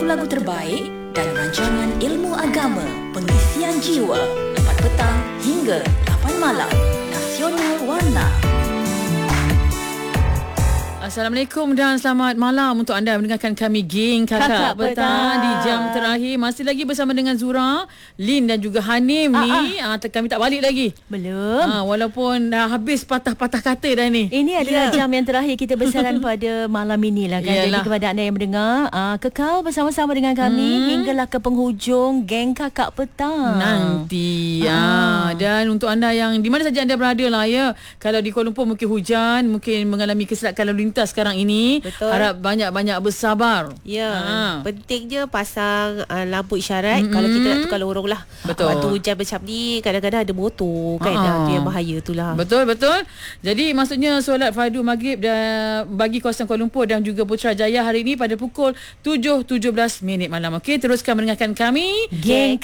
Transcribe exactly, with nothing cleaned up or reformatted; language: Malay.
lagu-lagu terbaik dalam rancangan Ilmu Agama, Pengisian Jiwa, empat petang hingga lapan malam. Nasional Warna. Assalamualaikum dan selamat malam untuk anda mendengarkan kami geng Kakak, Kakak Petang, Petang di jam terakhir. Masih lagi bersama dengan Zura, Lin dan juga Hanim ah, ni. Ah. Ah, kami tak balik lagi. Belum. Ah, walaupun dah habis patah-patah kata dah ni. Ini adalah yeah. jam yang terakhir kita bersiaran pada malam ini lah kan. Yalah. Jadi kepada anda yang mendengar, ah, kekal bersama-sama dengan kami hmm. hinggalah ke penghujung geng Kakak Petang nanti. Ah. Ah. Dan untuk anda yang di mana saja anda berada lah ya. Kalau di Kuala Lumpur mungkin hujan, mungkin mengalami kesilakan lalu lintas sekarang ini. Betul. Harap banyak-banyak bersabar. Ya, ha. penting je pasang uh, lampu isyarat mm-hmm. kalau kita nak tukar lorong lah. Betul. Waktu hujan macam ni kadang-kadang ada motor kan, ha. tu yang bahaya tu lah. Betul, betul. Jadi maksudnya solat fardu maghrib dan bagi kawasan Kuala Lumpur dan juga Putrajaya hari ini pada pukul tujuh tujuh belas minit malam. Okey, teruskan mendengarkan kami Geng